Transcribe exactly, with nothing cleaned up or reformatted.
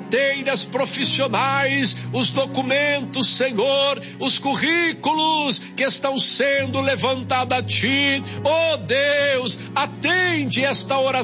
carteiras profissionais, os documentos, Senhor, os currículos que estão sendo levantados a Ti. Oh Deus, atende esta oração